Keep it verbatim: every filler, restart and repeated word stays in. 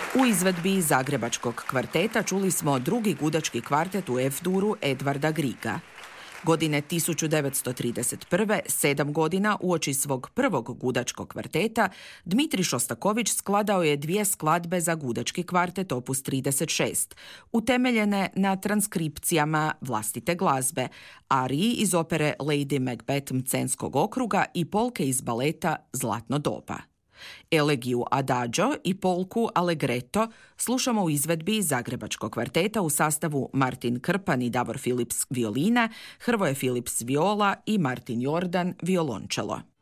U izvedbi zagrebačkog kvarteta čuli smo drugi gudački kvartet u F-duru Edvarda Griega. Godine tisuću devetsto trideset prve, sedam godina uoči svog prvog gudačkog kvarteta, Dmitrij Šostaković skladao je dvije skladbe za gudački kvartet opus trideset šest, utemeljene na transkripcijama vlastite glazbe, ariji iz opere Lady Macbeth Mcenskog okruga i polke iz baleta Zlatno doba. Elegiju Adagio i polku Allegretto slušamo u izvedbi zagrebačkog kvarteta u sastavu Martin Krpan i Davor Philips violina, Hrvoje Philips viola i Martin Jordan violončelo.